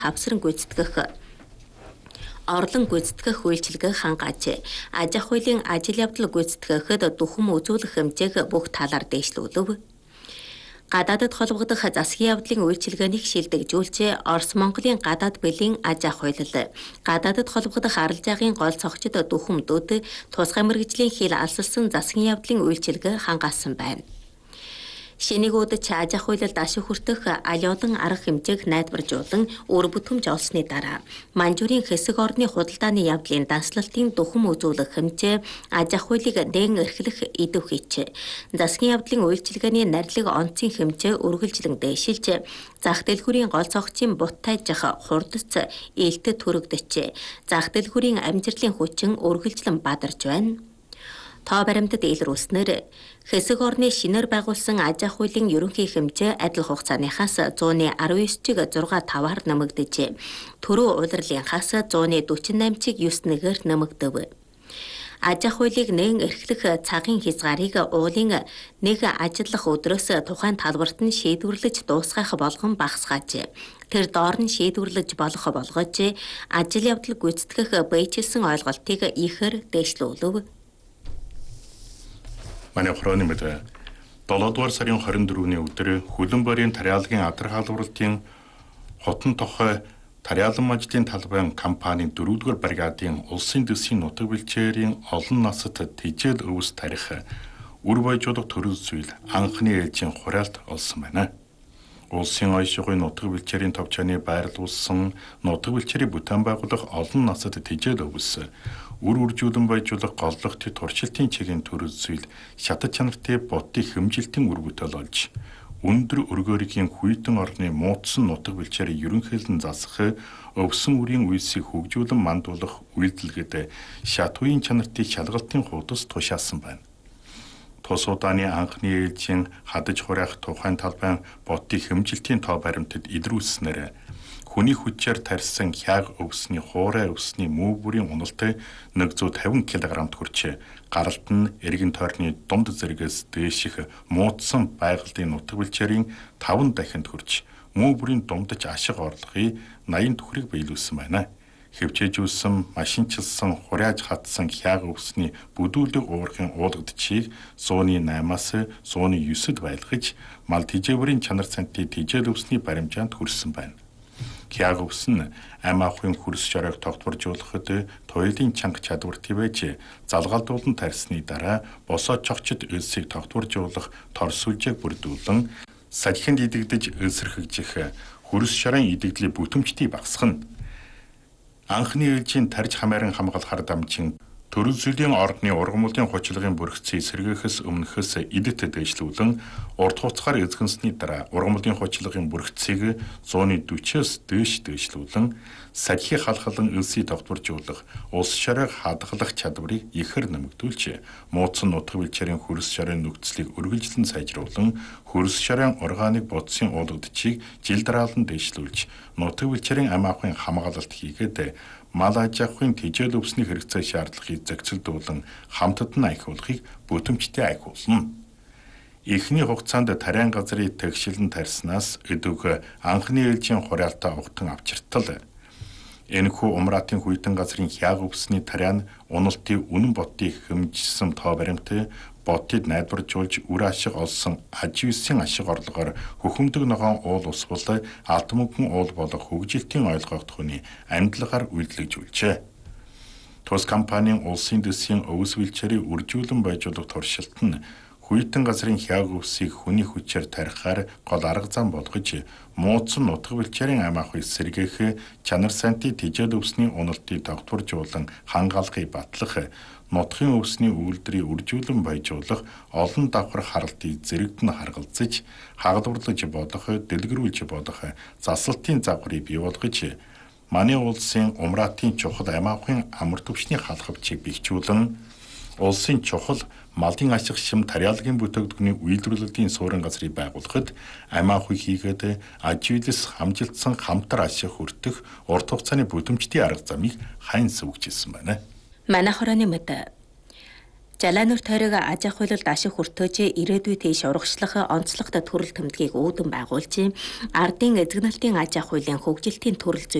авсран гүйцэтгэх орлон гүйцэтгэх үйлчилгээг хангаажээ. Аж ахуй хуулийн ажил явдал гүйцэтгэхэд дүхэн үзүүлэх хэмжээг бүх талаар дээшлүүлв. Гадаадд холбогдох засгийн явдлын үйлчилгээнийг шилдэгжүүлжээ. Орос Монголын гадаад бэлгийн аж ахуй хууль, гадаадд холбогдох арилжаагийн гол цогцод дүхэмдүүд тусгай мэргэжлийн хил алсалсан засгийн явдлын үйлчилгээ хангаасан байна. Шинэгүүд аж ахуй хуулинд ашиг хүртэх алиудан арга хэмжээг найдваржуулан үр бүтэмж олсны дараа Манжуурийн хэсэг орны худалдааны явдлын данслалтын дүхэн үзүүлэх хэмжээ аж ахуй хуулийг дээн эрхлэх идэв хийжээ. Засгийн явдлын үйлчилгээний нарилга онцгийн хэмжээ үргэлжлэн дээшилж зах дэлгүүрийн гол цогцын бут тайжих хурдац ээлтэд төрөгдөжээ. Зах дэлгүүрийн амжилтлын хүчин үргэлжлэн бадарч байна. Тоо баримтад илрүүлснээр хэсэг орны шинээр байгуулсан аж ахуй хуулийн ерөнхий хэмжээ адил хугацааныхаас 119.65-аар нэмэгдэжээ. Төрөө улирлынхаас 148.91-ээр нэмэгдэв. Аж ахуй хуулийг нээн эрхлэх цагийн хязгаарыг уулын нэг ажиллах өдрөөс тухайн талбарт нь шийдвэрлэж дуусгах болгон багасгаажээ. Тэр доор нь шийдвэрлэж болох болгож ажил явдал гүйцэтгэх бэйжилсэн ойлголтыг ихээр дээшлүүлв. Манай хорооны мэдээ 7 дугаар сарын 24-ний өдөр Хөлбөмбөрийн тариалгын адар халдварлалтын хотон тохой тариалан мажлын талбайн компанийн 4-р бригадын улсын дэсийн нутаг бэлчээрийн олон насад тэжээл өвс тарих үр баяжуулах төрөл зүйл анхны ээлжийн хураалт олсон байна. Улсын ойшигын нутаг бэлчээрийн товчооны байрлуулсан нутаг бэлчээрийн бүтээн байгуулах олон насад тэжээл өвс үр үржүүлэн баяжуулах голлох туршилтын чиглэлийн төрөл зүйл шатаж чанартай бодтын хэмжилтийн үр бүтээл олж өндөр өргөөрийн хүйтэн орны муудсан нутаг бэлчээрийн ерөнхийлөн засах өвсөн үрийн үйлсийг хөгжүүлэн мандуулах үйлдэлгэд шат үеийн чанартай шалгалтын хуудас тушаасан байна. Тус удааны анхны ээлжийн хадаж хураах тухайн талбайн бодтын хэмжилтийн тоо баримтад илрүүлснээр хүний хүчээр тарьсан хяг өвсний хуурай өвсний мөв бүрийн уналт 150 кг-т хүрч гаралт нь эргэн тойрны дунд зэрэгээс дээших муудсан байгальдын нутаг бэлчээрийн 5 дахинд хүрч мөв бүрийн дундаж ашиг орлогын 80 төгрөгийг биелүүлсэн байна. Хэвчээжүүлсэн, машинчилсан, хурааж хатсан хяг өвсний бүдүүлэг уурхын уулгадчийг 108-аас 109-д байлгаж мал тэжээврийн чанар цантын тэжээл өвсний баримжаанд хүрсэн байна. Хяг өвс нь ам ахуйн хөрс шоройг тогтворжуулахад туйлын чанга чадвартай байж залгаалдуулан тарьсны дараа босоод чогчд өлсийг тогтворжуулах торс сүлжээг бүрдүүлэн салхинд идэгдэж өлсөрхөгжих хөрс шоройн идэгдлийн бүтэмжтийг багасгана. Анхны ээлжийн тарж хамааран хамгаалахар дамжин төрөл зүйлийн ордны ургамлын хуучлагын бүрхцийг сэргээхээс өмнөхөөс идэт дэвшлүүлэн урт хугацаар эзэгнсний дараа ургамлын хуучлагын бүрхцийг 140-с дээш дэвшлүүлэн сахи халхалан өлсийг тогтворжуулах улс шоройг хадгалах чадварыг ихээр нэмэгдүүлж муудсан нутаг бэлчээрийн хөрс шоройн нөхцөлийг үргэлжлэн сайжруулан хөрс шоройн органик бодисын уулгадчийг жил дараалан дэвшлүүлж нутаг бэлчээрийн ам ахуйн хамгаалалт хийгээд мал аж ахуйн тэжээл өвсний хэрэгцээ шаардлагыг зохицуулан хамтад нь ахиулахыг бүтэмжтэй ахиулна. Эхний хугацаанд тариан газрын тэгшилэн тарьснаас өдөг анхны ээлжийн хураалтаа угтан авчиртал. Энэхүү умраатын хүйтэн газрын хяг өвсний тариан уналтын үнэн бодтыг хэмжсэн тоо баримт бодтыг найдваржуулж үр ашиг олсон аж үйлсийн ашиг орлогоор хөхөмдөг ногоон уул усвал алт мөнгөн уул болох хөгжилтийн ойлгогдох хүний амьдлагаар үйлдэлжүүлжээ. Тус компанийн улсын дэсийн өвс бэлчээрийг үржүүлэн байжуулах туршилт нь хүйтэн газрын хяг өвсийг хүний хүчээр тарихаар гол арга зам болгож муудсан нутаг бэлчээрийн ам ахуй сэргээх чанар сантын тэжээл өвсний уналтыг тогтворжуулан хангаалахыг батлах нутгийн өвсний үйлдвэрийг үржүүлэн баяжуулах олон давхар харалтыг зэрэгт нь харгалзаж хагадварлаж бодох дэлгэрүүлж бодох засалтын загварыг бий болгож манай улсын умраатын чухал ам ахуйн амар түвшний халахвчийг бэхжүүлэн улсын чухал малын ашиг шим тариалгын бүтээгдэхүүний үйлдвэрлэлийн суурин газрыг байгуулахад ам ахуй хийгээд аж үйлс хамжилтсан хамтар ашиг хүртэх урт хугацааны бүтэмжтэй арга замыг хайн сувгжилсан байна. Манай хорооны мэдээ Жалаануур тойрог аж ахуй хуулиуд ашиг хүртөөж ирээдүйд тийш урагшлах онцлогтой төрөл төмдгийг үүдэн байгуулж ардын эзэгнэлтийн аж ахуй хуулийн хөгжилтийн төрөл